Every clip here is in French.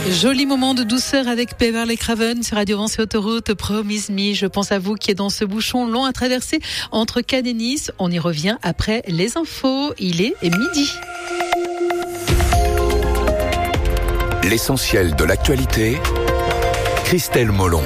Joli moment de douceur avec Beverly Craven sur Radio Vence et Autoroute. Promise Me, je pense à vous qui est dans ce bouchon long à traverser entre Cannes et Nice. On y revient après les infos. Il est midi. L'essentiel de l'actualité, Christelle Molon.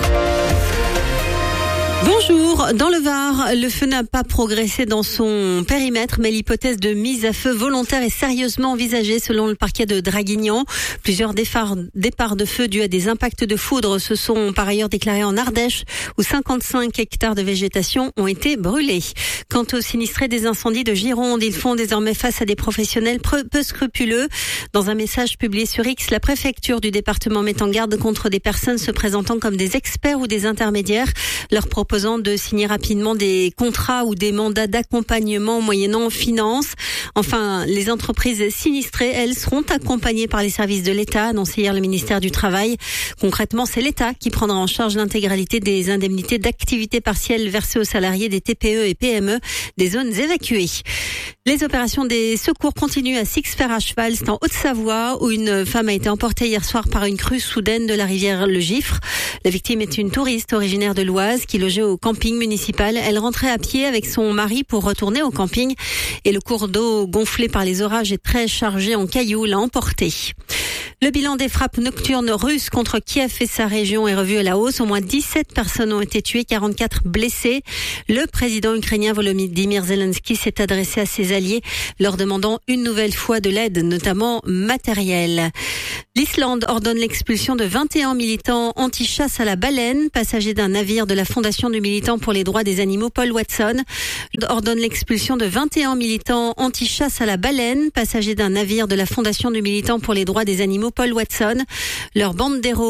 Bonjour, dans le Var, le feu n'a pas progressé dans son périmètre, mais l'hypothèse de mise à feu volontaire est sérieusement envisagée selon le parquet de Draguignan. Plusieurs départs de feu dus à des impacts de foudre se sont par ailleurs déclarés en Ardèche, où 55 hectares de végétation ont été brûlés. Quant aux sinistrés des incendies de Gironde, ils font désormais face à des professionnels peu scrupuleux. Dans un message publié sur X, la préfecture du département met en garde contre des personnes se présentant comme des experts ou des intermédiaires, leur proposant de signer rapidement des contrats ou des mandats d'accompagnement moyennant finances. Enfin, les entreprises sinistrées, elles, seront accompagnées par les services de l'État, annoncé hier le ministère du Travail. Concrètement, c'est l'État qui prendra en charge l'intégralité des indemnités d'activité partielle versées aux salariés des TPE et PME des zones évacuées. Les opérations des secours continuent à Sixfer à cheval, c'est en Haute-Savoie, où une femme a été emportée hier soir par une crue soudaine de la rivière Le Giffre. La victime est une touriste originaire de l'Oise qui logeait au camping municipal. Elle rentrait à pied avec son mari pour retourner au camping et le cours d'eau gonflé par les orages et très chargé en cailloux l'a emporté. Le bilan des frappes nocturnes russes contre Kiev et sa région est revu à la hausse. Au moins 17 personnes ont été tuées, 44 blessées. Le président ukrainien Volodymyr Zelensky s'est adressé à ses alliés, leur demandant une nouvelle fois de l'aide, notamment matérielle. L'Islande ordonne l'expulsion de 21 militants anti-chasse à la baleine, passagers d'un navire de la Fondation du militant pour les droits des animaux Paul Watson. Ordonne l'expulsion de 21 militants anti-chasse à la baleine, passagers d'un navire de la Fondation du militant pour les droits des animaux Paul Watson. Leur banderolle